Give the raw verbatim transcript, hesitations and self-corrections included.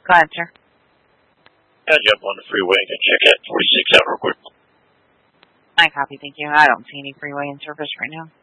Go ahead, sir. I'll jump on the freeway and check that forty-six out real quick. I copy, thank you. I don't see any freeway in service right now.